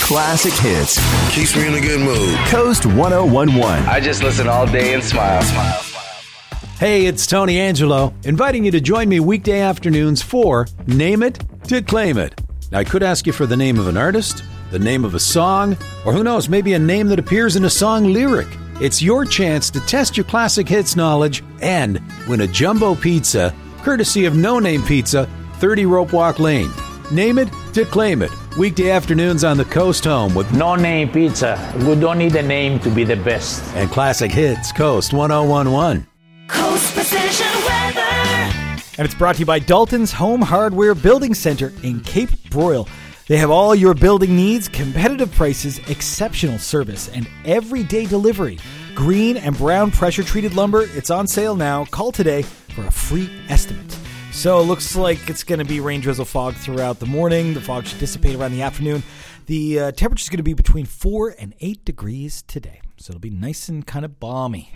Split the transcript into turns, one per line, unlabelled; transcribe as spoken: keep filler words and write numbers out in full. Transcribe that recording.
Classic hits.
Keeps me in a good mood.
Coast one oh one point one.
I just listen all day and smile, smile, smile.
Hey, it's Tony Angelo, inviting you to join me weekday afternoons for Name It to Claim It. Now, I could ask you for the name of an artist, the name of a song, or who knows, maybe a name that appears in a song lyric. It's your chance to test your classic hits knowledge and win a jumbo pizza, courtesy of No Name Pizza, thirty Rope Walk Lane. Name it to claim it. Weekday afternoons on the Coast Home with
No Name Pizza. We don't need a name to be the best.
And classic hits, Coast one oh one point one.
Coast Precision Weather.
And it's brought to you by Dalton's Home Hardware Building Center in Cape Broyle. They have all your building needs, competitive prices, exceptional service, and everyday delivery. Green and brown pressure-treated lumber, it's on sale now. Call today for a free estimate. So it looks like it's going to be rain, drizzle, fog throughout the morning. The fog should dissipate around the afternoon. The uh, temperature is going to be between four and eight degrees today. So it'll be nice and kind of balmy.